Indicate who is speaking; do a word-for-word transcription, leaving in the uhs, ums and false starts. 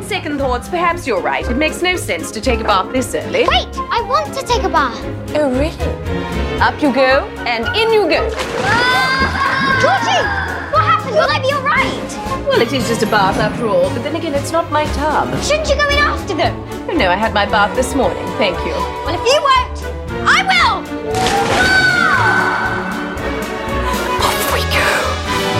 Speaker 1: second thoughts, perhaps you're right. It makes no sense to take a bath this early.
Speaker 2: Wait, I want to take a bath.
Speaker 1: Oh, really? Up you go, and in you go.
Speaker 2: Ah! Georgie, what happened? Will I be all right?
Speaker 1: Well, it is just a bath after all, but then again, it's not my tub.
Speaker 2: Shouldn't you go in after them?
Speaker 1: Oh, no, I had my bath this morning, thank you.
Speaker 2: Well, if you won't, I will!